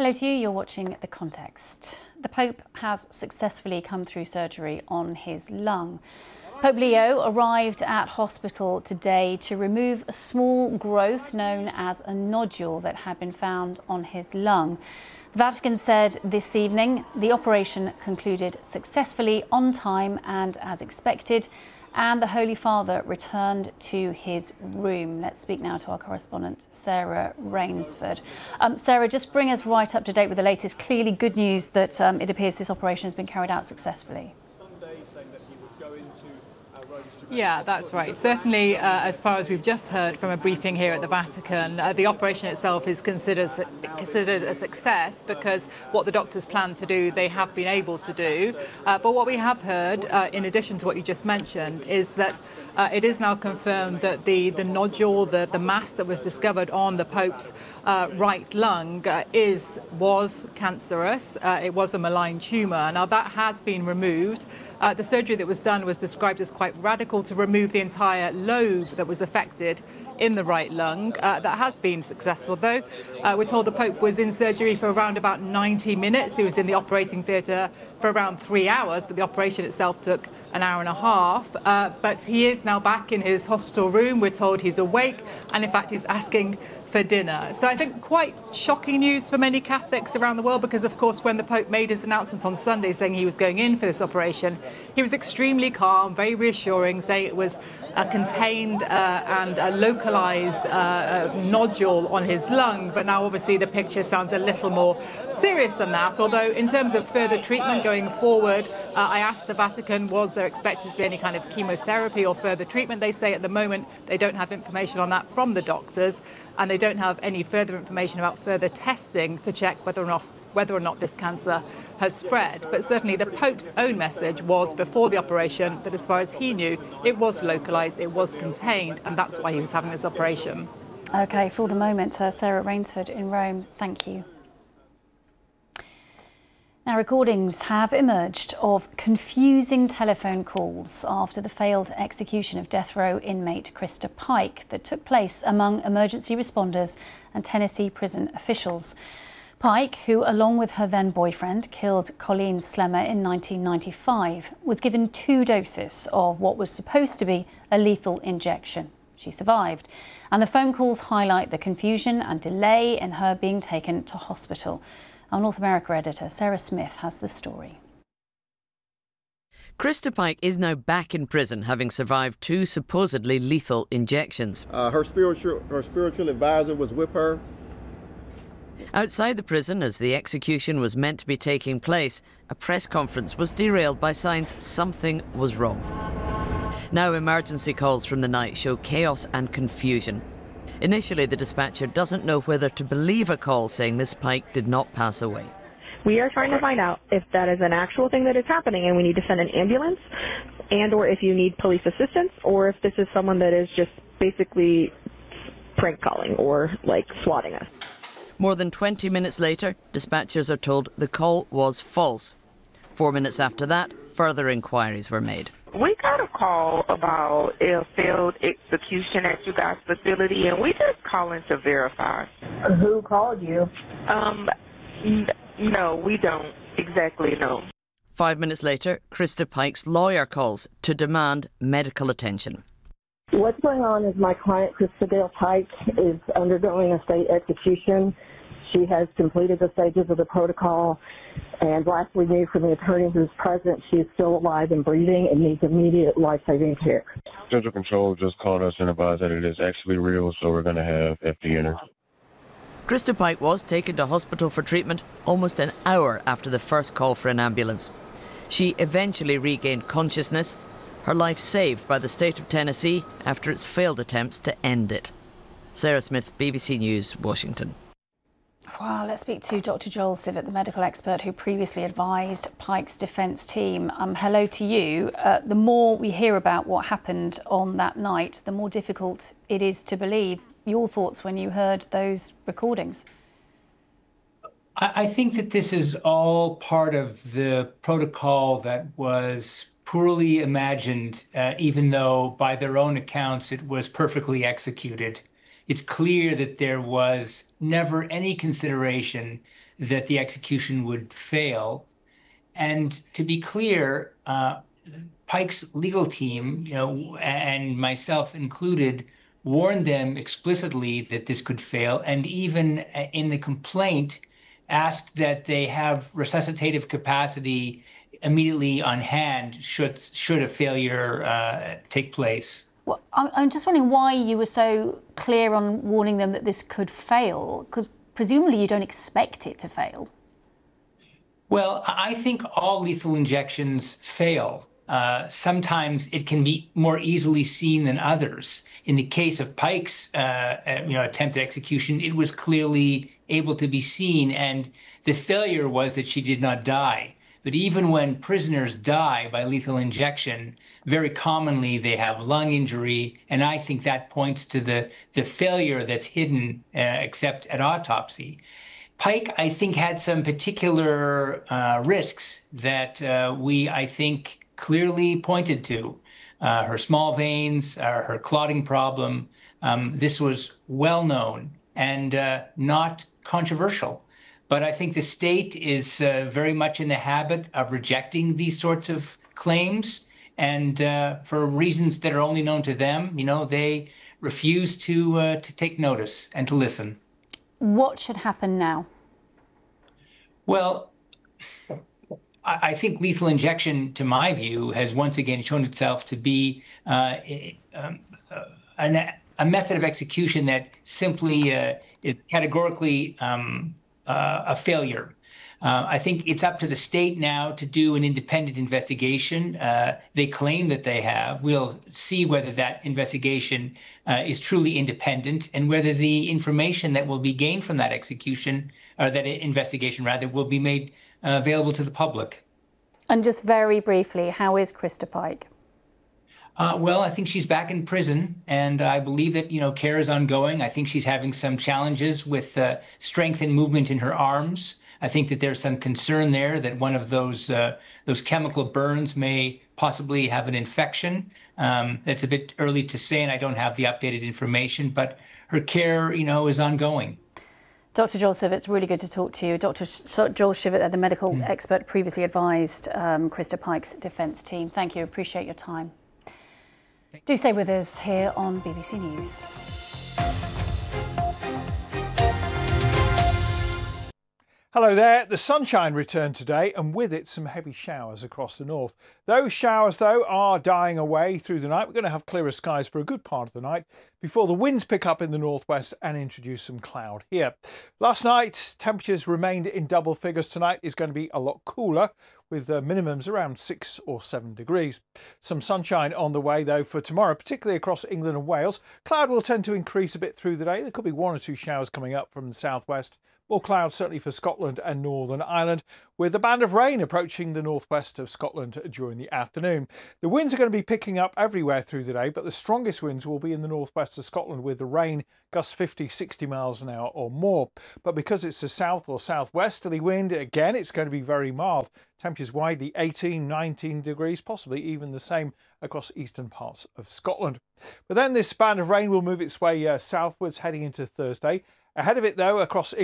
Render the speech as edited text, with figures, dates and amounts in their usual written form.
Hello to you, you're watching The Context. The Pope has successfully come through surgery on his lung. Pope Leo arrived at hospital today to remove a small growth known as a nodule that had been found on his lung. The Vatican said this evening the operation concluded successfully, on time and as expected, and the Holy Father returned to his room. Let's speak now to our correspondent, Sarah Rainsford. Sarah, just bring us right up to date with the latest. Clearly good news that it appears this operation has been carried out successfully. Yeah, that's right. Certainly, as far as we've just heard from a briefing here at the Vatican, the operation itself is considered a success because what the doctors plan to do, they have been able to do. But what we have heard, in addition to what you just mentioned, is that it is now confirmed that the nodule, the mass that was discovered on the Pope's right lung was cancerous. It was a malign tumour. Now, that has been removed. The surgery that was done was described as quite radical to remove the entire lobe that was affected in the right lung. That has been successful, though. We're told the Pope was in surgery for around about 90 minutes. He was in the operating theatre for around 3 hours, but the operation itself took an hour and a half. But he is now back in his hospital room. We're told he's awake, and in fact, he's asking for dinner. So I think quite shocking news for many Catholics around the world because, of course, when the Pope made his announcement on Sunday saying he was going in for this operation, he was extremely calm, very reassuring, saying it was a contained and a localised nodule on his lung. But now, obviously, the picture sounds a little more serious than that. Although, in terms of further treatment going forward, I asked the Vatican, was there expected to be any kind of chemotherapy or further treatment? They say at the moment they don't have information on that from the doctors, and they don't have any further information about further testing to check whether or not this cancer has spread. But certainly the Pope's own message was before the operation that as far as he knew, it was localised, it was contained, and that's why he was having this operation. OK, for the moment, Sarah Rainsford in Rome, thank you. Now, recordings have emerged of confusing telephone calls after the failed execution of death row inmate Krista Pike that took place among emergency responders and Tennessee prison officials. Pike, who along with her then boyfriend killed Colleen Slemmer in 1995, was given 2 doses of what was supposed to be a lethal injection. She survived, and the phone calls highlight the confusion and delay in her being taken to hospital. Our North America editor, Sarah Smith, has the story. Krista Pike is now back in prison, having survived 2 supposedly lethal injections. Her spiritual advisor was with her. Outside the prison, as the execution was meant to be taking place, a press conference was derailed by signs something was wrong. Now emergency calls from the night show chaos and confusion. Initially, the dispatcher doesn't know whether to believe a call saying Miss Pike did not pass away. We are trying to find out if that is an actual thing that is happening and we need to send an ambulance, and or if you need police assistance, or if this is someone that is just basically prank calling or like swatting us. More than 20 minutes later, dispatchers are told the call was false. 4 minutes after that, further inquiries were made. We got a call about a failed execution at you guys' facility, and we just calling to verify. Who called you? No, we don't exactly know. 5 minutes later, Krista Pike's lawyer calls to demand medical attention. What's going on is my client, Krista Dale Pike, is undergoing a state execution. She has completed the stages of the protocol, and last we knew from the attorney who's present, she is still alive and breathing and needs immediate life-saving care. Central Control just called us and advised that it is actually real, so we're going to have FD enter. Krista Pike was taken to hospital for treatment almost an hour after the first call for an ambulance. She eventually regained consciousness, her life saved by the state of Tennessee after its failed attempts to end it. Sarah Smith, BBC News, Washington. Well, let's speak to Dr. Joel Sivatt, the medical expert who previously advised Pike's defence team. Hello to you. The more we hear about what happened on that night, the more difficult it is to believe. Your thoughts when you heard those recordings? I think that this is all part of the protocol that was poorly imagined, even though by their own accounts it was perfectly executed. it's clear that there was never any consideration that the execution would fail. And to be clear, Pike's legal team, and myself included, warned them explicitly that this could fail, and even in the complaint asked that they have resuscitative capacity immediately on hand should a failure take place. Well, I'm just wondering why you were so clear on warning them that this could fail, because presumably you don't expect it to fail. Well, I think all lethal injections fail. Sometimes it can be more easily seen than others. In the case of Pike's attempted execution, it was clearly able to be seen, and the failure was that she did not die. But even when prisoners die by lethal injection, very commonly they have lung injury, and I think that points to the failure that's hidden except at autopsy. Pike, I think, had some particular risks that I think, clearly pointed to. Her small veins, her clotting problem. This was well known and not controversial. But I think the state is very much in the habit of rejecting these sorts of claims. And for reasons that are only known to them, they refuse to take notice and to listen. What should happen now? Well, I think lethal injection, to my view, has once again shown itself to be a method of execution that simply is categorically a failure. I think it's up to the state now to do an independent investigation. They claim that they have. We'll see whether that investigation is truly independent and whether the information that will be gained from that execution, or that investigation rather, will be made available to the public. And just very briefly, how is Krista Pike? Well, I think she's back in prison, and I believe that, care is ongoing. I think she's having some challenges with strength and movement in her arms. I think that there's some concern there that one of those chemical burns may possibly have an infection. It's a bit early to say, and I don't have the updated information, but her care, is ongoing. Dr. Joel Sivert, really good to talk to you. Dr. Joel Sivert, the medical expert, previously advised Krista Pike's defence team. Thank you. Appreciate your time. Do stay with us here on BBC News. Hello there. The sunshine returned today, and with it some heavy showers across the north. Those showers, though, are dying away through the night. We're going to have clearer skies for a good part of the night before the winds pick up in the northwest and introduce some cloud here. Last night, temperatures remained in double figures. Tonight is going to be a lot cooler, with minimums around 6 or 7 degrees. Some sunshine on the way, though, for tomorrow, particularly across England and Wales. Cloud will tend to increase a bit through the day. There could be 1 or 2 showers coming up from the southwest. More clouds certainly for Scotland and Northern Ireland, with a band of rain approaching the northwest of Scotland during the afternoon. The winds are going to be picking up everywhere through the day, but the strongest winds will be in the northwest of Scotland, with the rain gusts 50, 60 miles an hour or more. But because it's a south or southwesterly wind, again, it's going to be very mild. Temperatures widely 18, 19 degrees, possibly even the same across eastern parts of Scotland. But then this band of rain will move its way southwards heading into Thursday. Ahead of it, though, across